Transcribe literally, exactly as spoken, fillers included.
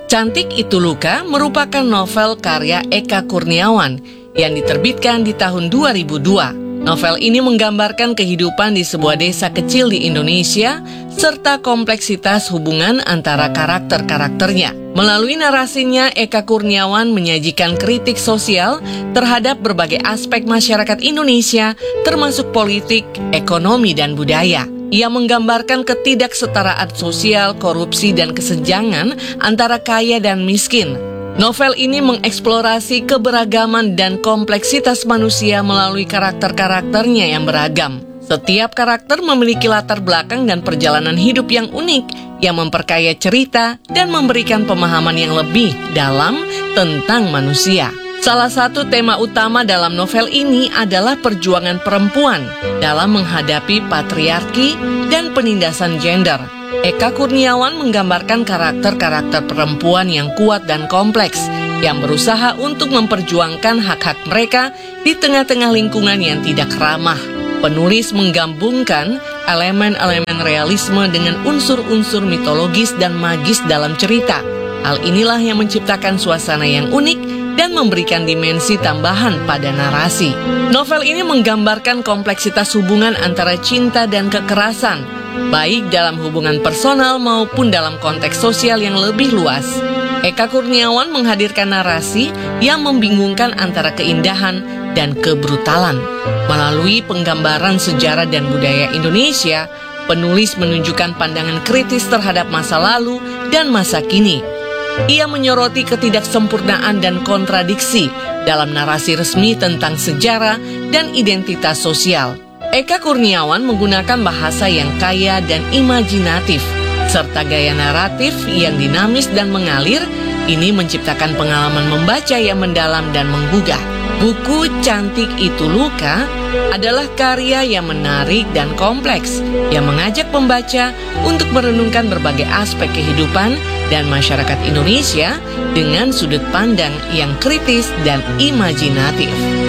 Cantik Itu Luka merupakan novel karya Eka Kurniawan yang diterbitkan di tahun dua ribu dua. Novel ini menggambarkan kehidupan di sebuah desa kecil di Indonesia serta kompleksitas hubungan antara karakter-karakternya. Melalui narasinya, Eka Kurniawan menyajikan kritik sosial terhadap berbagai aspek masyarakat Indonesia, termasuk politik, ekonomi, dan budaya. Ia menggambarkan ketidaksetaraan sosial, korupsi, dan kesenjangan antara kaya dan miskin. Novel ini mengeksplorasi keberagaman dan kompleksitas manusia melalui karakter-karakternya yang beragam. Setiap karakter memiliki latar belakang dan perjalanan hidup yang unik, yang memperkaya cerita dan memberikan pemahaman yang lebih dalam tentang manusia. Salah satu tema utama dalam novel ini adalah perjuangan perempuan dalam menghadapi patriarki dan penindasan gender. Eka Kurniawan menggambarkan karakter-karakter perempuan yang kuat dan kompleks, yang berusaha untuk memperjuangkan hak-hak mereka di tengah-tengah lingkungan yang tidak ramah. Penulis menggabungkan elemen-elemen realisme dengan unsur-unsur mitologis dan magis dalam cerita. Hal inilah yang menciptakan suasana yang unik dan memberikan dimensi tambahan pada narasi. Novel ini menggambarkan kompleksitas hubungan antara cinta dan kekerasan, baik dalam hubungan personal maupun dalam konteks sosial yang lebih luas. Eka Kurniawan menghadirkan narasi yang membingungkan antara keindahan dan kebrutalan. Melalui penggambaran sejarah dan budaya Indonesia, penulis menunjukkan pandangan kritis terhadap masa lalu dan masa kini. Ia menyoroti ketidaksempurnaan dan kontradiksi dalam narasi resmi tentang sejarah dan identitas sosial. Eka Kurniawan menggunakan bahasa yang kaya dan imajinatif, serta gaya naratif yang dinamis dan mengalir. Ini menciptakan pengalaman membaca yang mendalam dan menggugah. Buku Cantik Itu Luka adalah karya yang menarik dan kompleks, yang mengajak pembaca untuk merenungkan berbagai aspek kehidupan dan masyarakat Indonesia dengan sudut pandang yang kritis dan imajinatif.